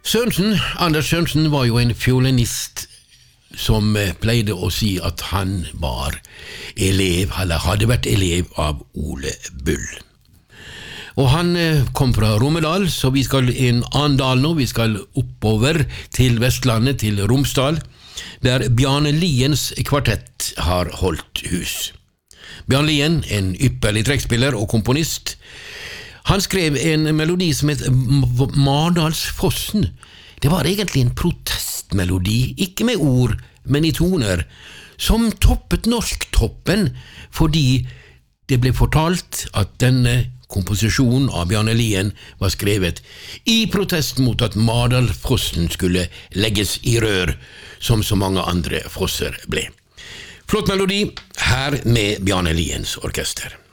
Sørensen, Anders Sørensen var jo en fiolinist som pleide å si at han var elev, eller hadde vært elev av Ole Bull. Og han kom fra Romedal, så vi skal i en annen dal nå, vi skal oppover til Vestlandet, til Romsdal, der Bjarne Liens kvartett har holdt hus. Bjarne Lien, en ypperlig trekkspiller og komponist, han skrev en melodi som het Mardalsfossen. Det var egentlig en protestmelodi, ikke med ord, men i toner, som toppet norsktoppen fordi det ble fortalt at denne komposisjonen av Bjarne Lien var skrevet i protest mot at Mardalsfossen skulle legges i rør, som så mange andre fosser ble. Flott melodi, her med Bjarne Liens orkester.